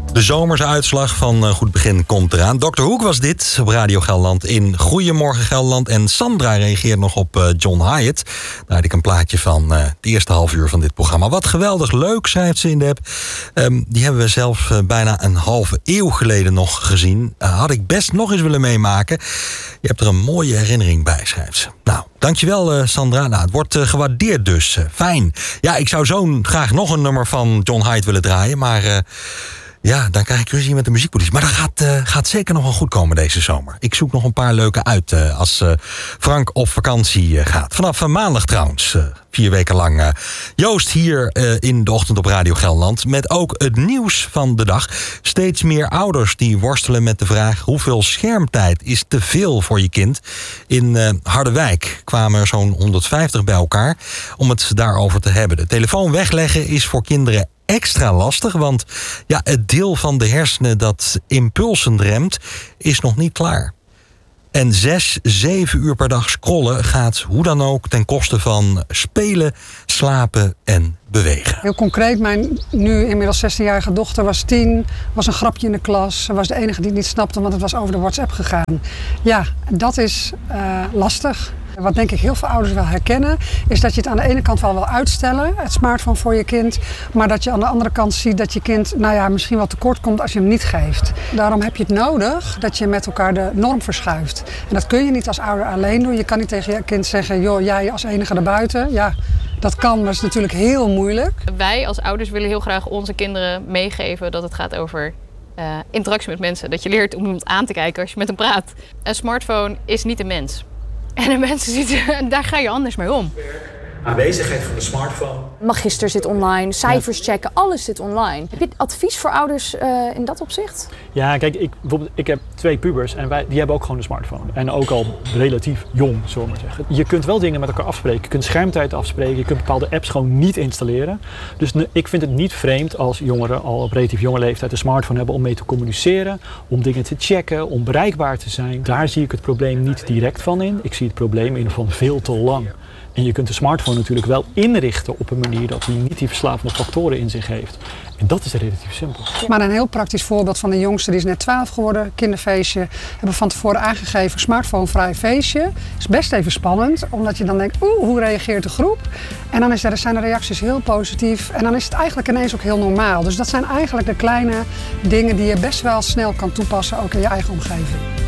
De zomerse uitslag van Goed Begin komt eraan. Dr. Hoek was dit op Radio Gelderland in Goedemorgen Gelderland. En Sandra reageert nog op John Hyatt. Daar had ik een plaatje van het eerste half uur van dit programma. Wat geweldig leuk, schrijft ze in de app. Die hebben we zelf bijna een halve eeuw geleden nog gezien. Had ik best nog eens willen meemaken. Je hebt er een mooie herinnering bij, schrijft ze. Nou, dankjewel Sandra. Nou, het wordt gewaardeerd dus. Fijn. Ja, ik zou zo graag nog een nummer van John Hyatt willen draaien. Maar ja, dan krijg ik ruzie met de muziekpolitie. Maar dat gaat zeker nog wel goed komen deze zomer. Ik zoek nog een paar leuke uit als Frank op vakantie gaat. Vanaf maandag trouwens, 4 weken lang. Joost hier in de ochtend op Radio Gelderland. Met ook het nieuws van de dag. Steeds meer ouders die worstelen met de vraag: hoeveel schermtijd is te veel voor je kind? In Harderwijk kwamen er zo'n 150 bij elkaar om het daarover te hebben. De telefoon wegleggen is voor kinderen extra lastig, want ja, het deel van de hersenen dat impulsen remt, is nog niet klaar. En 6-7 uur per dag scrollen gaat hoe dan ook ten koste van spelen, slapen en bewegen. Heel concreet, mijn nu inmiddels 16-jarige dochter was 10, was een grapje in de klas. Ze was de enige die het niet snapte, want het was over de WhatsApp gegaan. Ja, dat is lastig. Wat denk ik heel veel ouders wel herkennen, is dat je het aan de ene kant wel wil uitstellen, het smartphone voor je kind, maar dat je aan de andere kant ziet dat je kind misschien wel tekort komt als je hem niet geeft. Daarom heb je het nodig dat je met elkaar de norm verschuift. En dat kun je niet als ouder alleen doen. Je kan niet tegen je kind zeggen, joh, jij als enige erbuiten. Ja, dat kan, maar dat is natuurlijk heel moeilijk. Wij als ouders willen heel graag onze kinderen meegeven dat het gaat over interactie met mensen. Dat je leert om iemand aan te kijken als je met hem praat. Een smartphone is niet een mens. En de mensen zitten, daar ga je anders mee om. Aanwezigheid van de smartphone. Magister zit online, cijfers checken, alles zit online. Heb je advies voor ouders in dat opzicht? Ja, kijk, ik heb 2 pubers en die hebben ook gewoon een smartphone. En ook al relatief jong, zullen we maar zeggen. Je kunt wel dingen met elkaar afspreken. Je kunt schermtijd afspreken, je kunt bepaalde apps gewoon niet installeren. Dus ik vind het niet vreemd als jongeren al op relatief jonge leeftijd een smartphone hebben om mee te communiceren, om dingen te checken, om bereikbaar te zijn. Daar zie ik het probleem niet direct van in. Ik zie het probleem in van veel te lang. En je kunt de smartphone natuurlijk wel inrichten op een manier dat hij niet die verslavende factoren in zich heeft. En dat is relatief simpel. Maar een heel praktisch voorbeeld van de jongste, die is net 12 geworden, kinderfeestje. Hebben van tevoren aangegeven, smartphonevrij feestje. Is best even spannend, omdat je dan denkt, hoe reageert de groep? En dan zijn de reacties heel positief. En dan is het eigenlijk ineens ook heel normaal. Dus dat zijn eigenlijk de kleine dingen die je best wel snel kan toepassen, ook in je eigen omgeving.